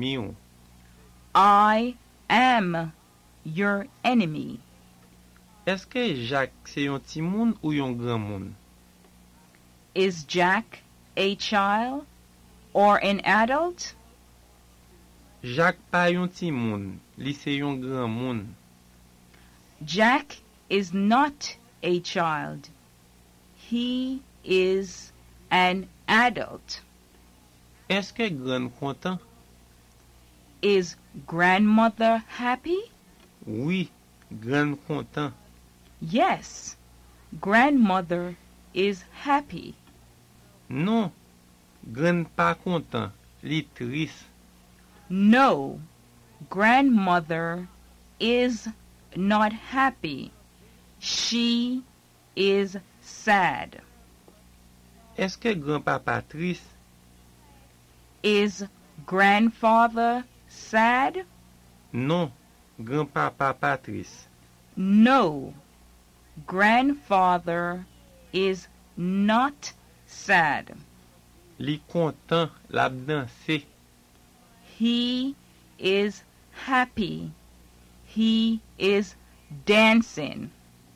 ennemi ou. I am your enemy. Est-ce que Jacques c'est un petit moun ou un grand moun? Is Jack a child or an adult? Jacques pas un petit moun, li c'est un grand moun. Jack is not a child. He is an adult. Est-ce que grand content? Is grandmother happy? Oui, grand content. Yes, grandmother is happy. Non, grand pas content, li triste. No, grandmother is not happy. She is sad. Est-ce que grand-papa triste? Is grandfather sad? Non, grand-papa pas triste. No, grandfather is not sad. Li content, la danser. He is happy. He is dancing.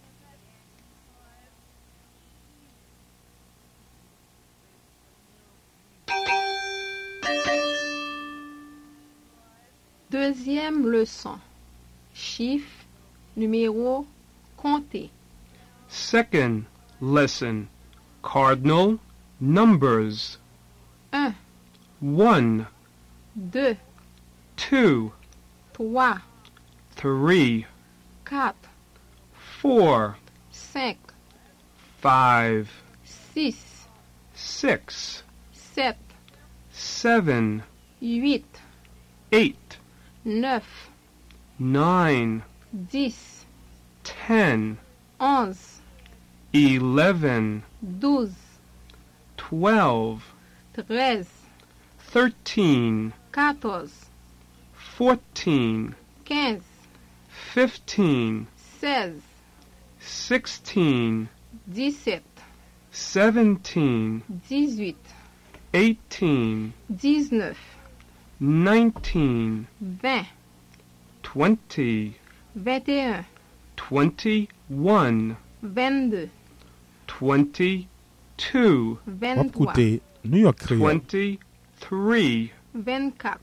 Deuxième leçon. Chiffres, numéros, compter. Second lesson. Cardinal numbers. 1, 1, 2, 2, 3, 3, 4, 4, 5, 5, 6, 6, 7, 7, 8, 8, 9, 9, 10, 10, 11, 11, 12, 12, 13, 13, 14, 14, 15, 15, 16, 16, 17, 17, 18, 18, 19, 19, 20, 20, 21, 21, 22, 22, Wap 23, koute New York Creole. 23, 24,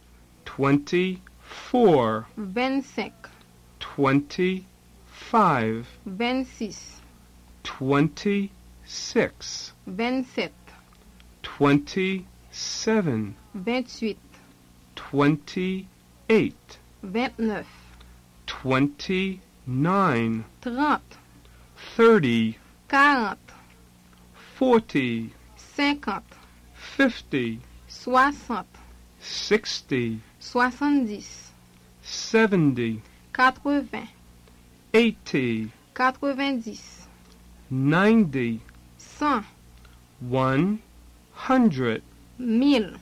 24, 25, 25, 26, 26, 27, 27, 28, 28, 29, 29, 30, 30, 40, 40, 50, 50, 60, 60, 70, 70, 80, 80, 90, 90, 100, 100, 1000.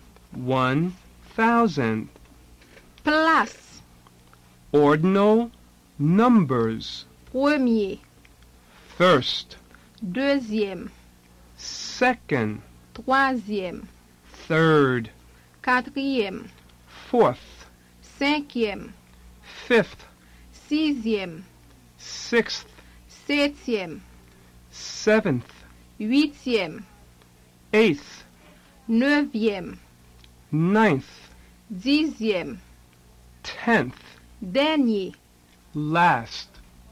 1,000. Place. Ordinal numbers. Premier. First, Deuxième. second, Troisième. third, Quatrième. fourth, Cinquième. fifth, Sixième. sixth, Septième. seventh, Huitième. eighth, Neuvième. ninth, Dixième. 10th, Dernier. last.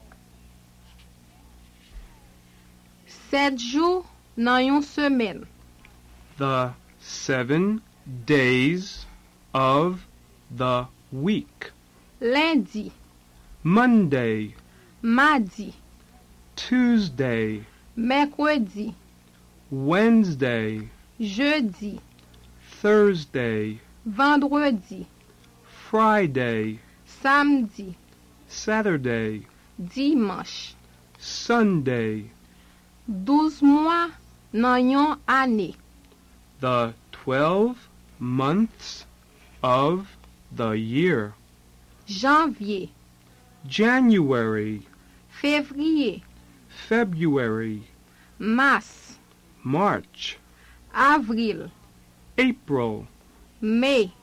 7 jours dans une semaine. The 7 days of the week. Lundi. Monday, Mardi. Tuesday, Mercredi. Wednesday, Jeudi. Thursday, Vendredi. Friday, Samedi. Saturday, Dimanche. Sunday. 12 mois dans une année. The 12 months of the year. Janvier. January, Février. February, Mars. March, Avril. April, Mai.